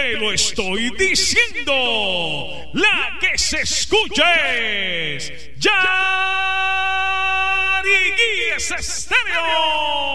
te lo estoy diciendo. La que se escucha es Yari Guías Estéreo.